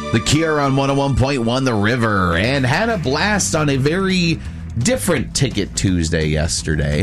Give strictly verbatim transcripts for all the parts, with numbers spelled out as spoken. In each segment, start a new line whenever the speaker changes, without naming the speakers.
The Cure on one oh one point one The River, and had a blast on a very different Ticket Tuesday yesterday.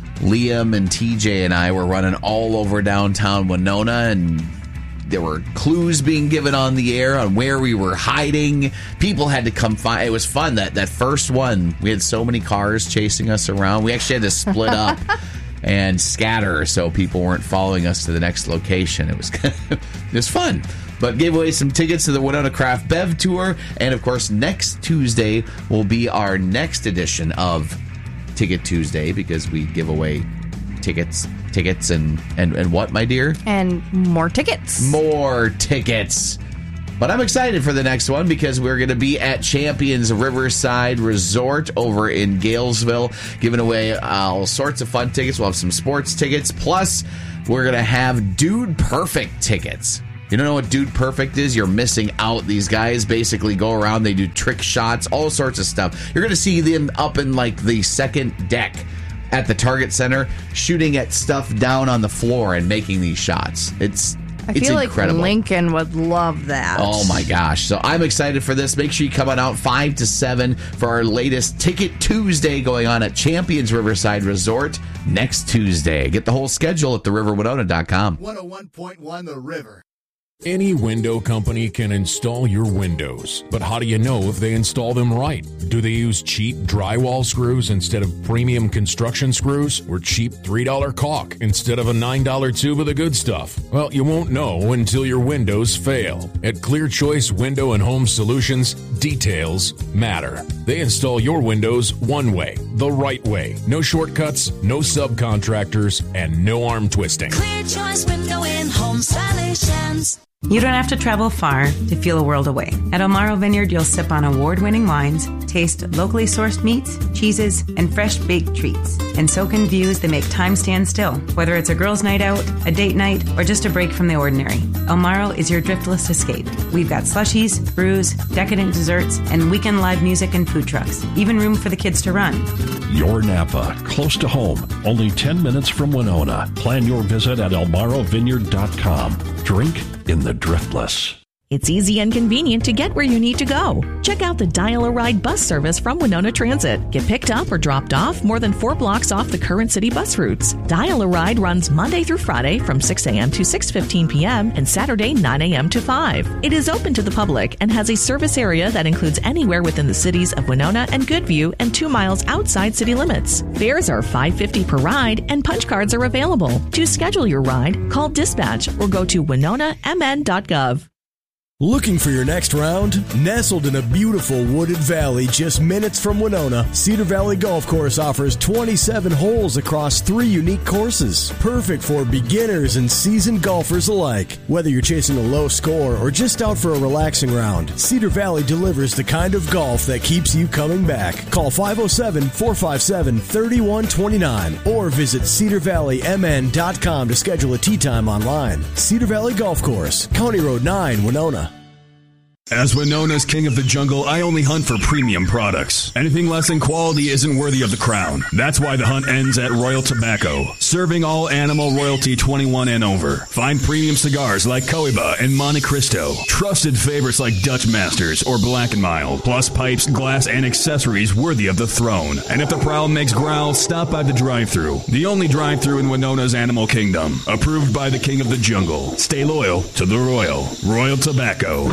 Liam and T J and I were running all over downtown Winona, and there were clues being given on the air on where we were hiding. People had to come find. It was fun. That that first one, we had so many cars chasing us around. We actually had to split up and scatter so people weren't following us to the next location. It was it was fun. But gave away some tickets to the Winona Craft Bev Tour. And, of course, next Tuesday will be our next edition of Ticket Tuesday, because we give away tickets, tickets, and, and, and what, my dear?
And more tickets.
More tickets. But I'm excited for the next one, because we're going to be at Champions Riverside Resort over in Galesville, giving away all sorts of fun tickets. We'll have some sports tickets. Plus, we're going to have Dude Perfect tickets. You don't know what Dude Perfect is? You're missing out. These guys basically go around, they do trick shots, all sorts of stuff. You're going to see them up in like the second deck at the Target Center, shooting at stuff down on the floor and making these shots. It's
I
it's
feel
incredible.
like Lincoln would love that.
Oh my gosh. So I'm excited for this. Make sure you come on out five to seven for our latest Ticket Tuesday going on at Champions Riverside Resort next Tuesday. Get the whole schedule at the river winona dot com.
one oh one point one The River.
Any window company can install your windows, but how do you know if they install them right? Do they use cheap drywall screws instead of premium construction screws, or cheap three dollar caulk instead of a nine dollar tube of the good stuff? Well, you won't know until your windows fail. At Clear Choice Window and Home Solutions, details matter. They install your windows one way, the right way. No shortcuts, no subcontractors, and no arm twisting.
Clear Choice Window and Home Solutions.
You don't have to travel far to feel a world away. At Almaro Vineyard, you'll sip on award-winning wines, taste locally sourced meats, cheeses, and fresh baked treats. And so can views that make time stand still, whether it's a girls' night out, a date night, or just a break from the ordinary. Almaro is your driftless escape. We've got slushies, brews, decadent desserts, and weekend live music and food trucks. Even room for the kids to run.
Your Napa, close to home, only ten minutes from Winona. Plan your visit at almaro vineyard dot com. Drink in the driftless.
It's easy and convenient to get where you need to go. Check out the Dial-A-Ride bus service from Winona Transit. Get picked up or dropped off more than four blocks off the current city bus routes. Dial-A-Ride runs Monday through Friday from six a.m. to six fifteen p.m. and Saturday nine a.m. to five. It is open to the public and has a service area that includes anywhere within the cities of Winona and Goodview and two miles outside city limits. Fares are five dollars and fifty cents per ride and punch cards are available. To schedule your ride, call dispatch or go to winona m n dot gov.
Looking for your next round? Nestled in a beautiful wooded valley just minutes from Winona, Cedar Valley Golf Course offers twenty-seven holes across three unique courses. Perfect for beginners and seasoned golfers alike. Whether you're chasing a low score or just out for a relaxing round, Cedar Valley delivers the kind of golf that keeps you coming back. Call five oh seven, four five seven, three one two nine or visit cedar valley m n dot com to schedule a tee time online. Cedar Valley Golf Course, County Road nine, Winona.
As Winona's king of the jungle, I only hunt for premium products. Anything less than quality isn't worthy of the crown. That's why the hunt ends at Royal Tobacco, serving all animal royalty twenty-one and over. Find premium cigars like Cohiba and Monte Cristo, trusted favorites like Dutch Masters or Black and Mild, plus pipes, glass, and accessories worthy of the throne. And if the prowl makes growl, stop by the drive-thru, the only drive-thru in Winona's animal kingdom, approved by the king of the jungle. Stay loyal to the royal. Royal Tobacco.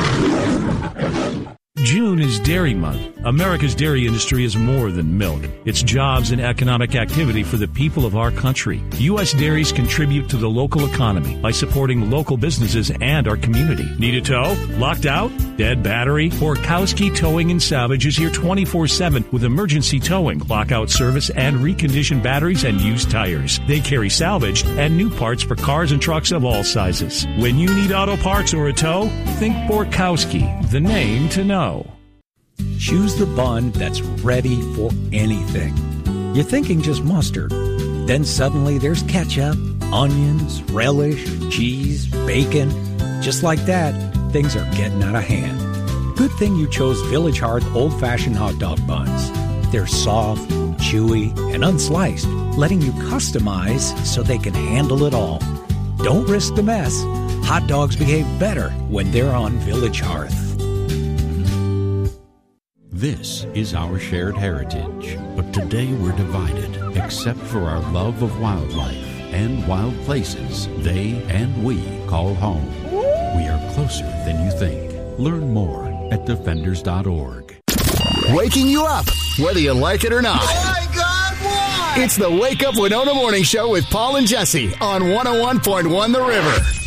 June is Dairy Month. America's dairy industry is more than milk. It's jobs and economic activity for the people of our country. U S dairies contribute to the local economy by supporting local businesses and our community. Need a tow? Locked out? Dead battery? Borkowski Towing and Salvage is here twenty-four seven with emergency towing, lockout service, and reconditioned batteries and used tires. They carry salvaged and new parts for cars and trucks of all sizes. When you need auto parts or a tow, think Borkowski, the name to know.
Choose the bun that's ready for anything. You're thinking just mustard. Then suddenly there's ketchup, onions, relish, cheese, bacon. Just like that, things are getting out of hand. Good thing you chose Village Hearth old-fashioned hot dog buns. They're soft, chewy, and unsliced, letting you customize so they can handle it all. Don't risk the mess. Hot dogs behave better when they're on Village Hearth.
This is our shared heritage. But today we're divided, except for our love of wildlife and wild places they and we call home. We are closer than you think. Learn more at defenders dot org.
Waking you up, whether you like it or not.
Oh my God, what?
It's the Wake Up Winona Morning Show with Paul and Jesse on one oh one point one The River.